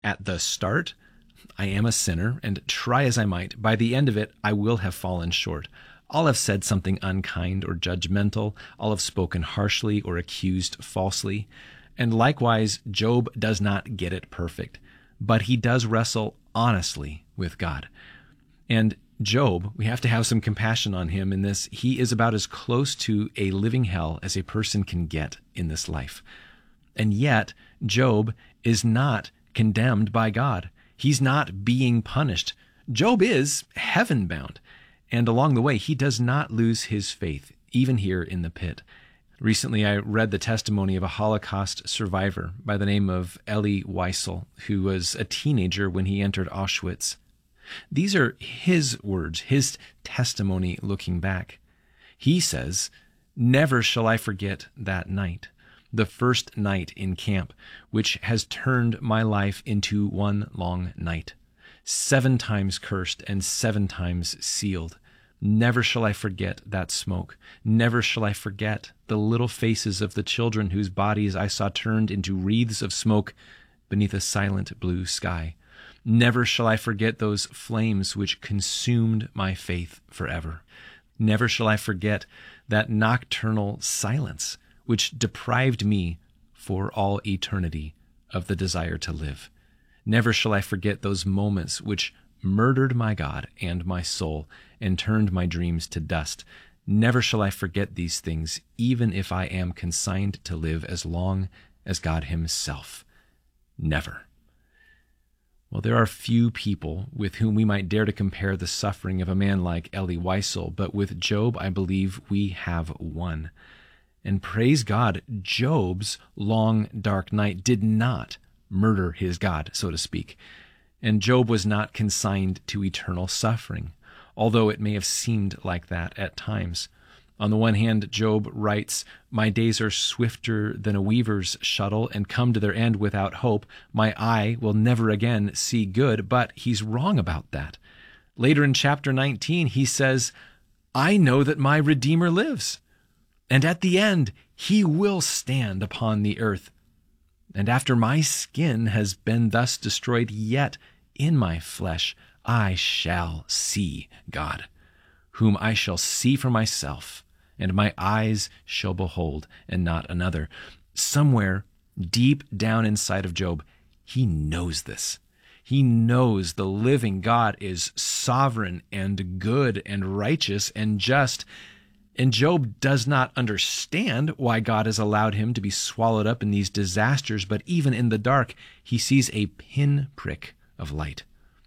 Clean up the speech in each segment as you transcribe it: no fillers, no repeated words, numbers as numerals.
at the start, I am a sinner, and try as I might, by the end of it, I will have fallen short. I'll have said something unkind or judgmental. I'll have spoken harshly or accused falsely. And likewise, Job does not get it perfect, but he does wrestle honestly with God. And Job, we have to have some compassion on him in this. He is about as close to a living hell as a person can get in this life. And yet, Job is not condemned by God. He's not being punished. Job is heaven-bound. And along the way, he does not lose his faith, even here in the pit. Recently, I read the testimony of a Holocaust survivor by the name of Elie Wiesel, who was a teenager when he entered Auschwitz. These are his words, his testimony looking back. He says, "Never shall I forget that night, the first night in camp, which has turned my life into one long night. 7 times cursed and 7 times sealed. Never shall I forget that smoke. Never shall I forget the little faces of the children whose bodies I saw turned into wreaths of smoke beneath a silent blue sky. Never shall I forget those flames which consumed my faith forever. Never shall I forget that nocturnal silence which deprived me for all eternity of the desire to live. Never shall I forget those moments which murdered my God and my soul and turned my dreams to dust. Never shall I forget these things, even if I am consigned to live as long as God himself. Never." Well, there are few people with whom we might dare to compare the suffering of a man like Elie Wiesel, but with Job, I believe we have one. And praise God, Job's long, dark night did not murder his God, so to speak. And Job was not consigned to eternal suffering, although it may have seemed like that at times. On the one hand, Job writes, "My days are swifter than a weaver's shuttle and come to their end without hope. My eye will never again see good," but he's wrong about that. Later in chapter 19, he says, "I know that my Redeemer lives, and at the end he will stand upon the earth. And after my skin has been thus destroyed, yet in my flesh I shall see God, whom I shall see for myself, and my eyes shall behold, and not another." Somewhere deep down inside of Job, he knows this. He knows the living God is sovereign and good and righteous and just. And Job does not understand why God has allowed him to be swallowed up in these disasters, but even in the dark, he sees a pinprick of light.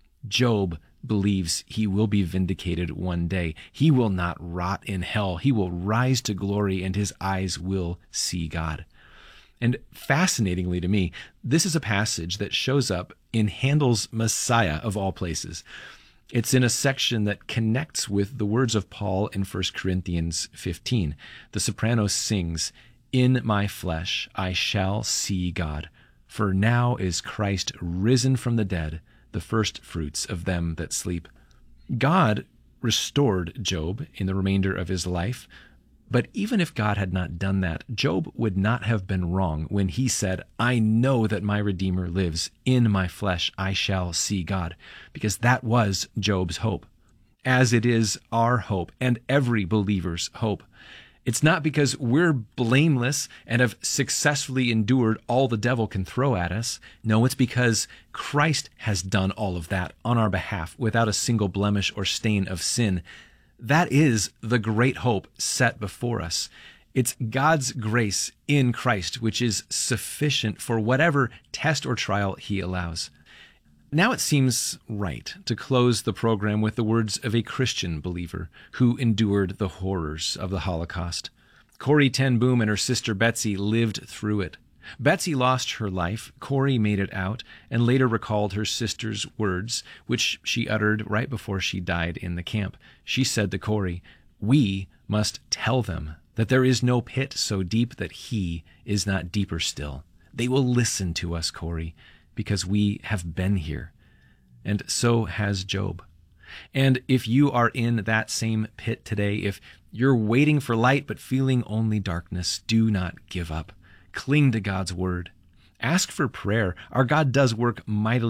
Job believes he will be vindicated one day. He will not rot in hell. He will rise to glory, and his eyes will see God. And fascinatingly to me, this is a passage that shows up in Handel's Messiah of all places. It's in a section that connects with the words of Paul in 1 Corinthians 15. The soprano sings, "In my flesh I shall see God, for now is Christ risen from the dead, the first fruits of them that sleep." God restored Job in the remainder of his life, but even if God had not done that, Job would not have been wrong when he said, "I know that my Redeemer lives. In my flesh I shall see God," because that was Job's hope, as it is our hope and every believer's hope. It's not because we're blameless and have successfully endured all the devil can throw at us. No, it's because Christ has done all of that on our behalf without a single blemish or stain of sin. That is the great hope set before us. It's God's grace in Christ, which is sufficient for whatever test or trial he allows. Now it seems right to close the program with the words of a Christian believer who endured the horrors of the Holocaust. Corrie ten Boom and her sister Betsy lived through it. Betsy lost her life, Corrie made it out, and later recalled her sister's words, which she uttered right before she died in the camp. She said to Corrie, "We must tell them that there is no pit so deep that he is not deeper still. They will listen to us, Corrie, because we have been here." And so has Job. And if you are in that same pit today, if you're waiting for light but feeling only darkness, do not give up. Cling to God's word. Ask for prayer. Our God does work mightily